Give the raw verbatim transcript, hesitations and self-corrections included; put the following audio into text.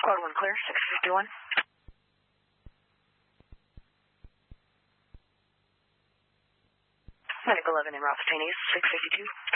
Squad one clear, six fifty-one. Medic eleven in Rothstein East, six fifty-two.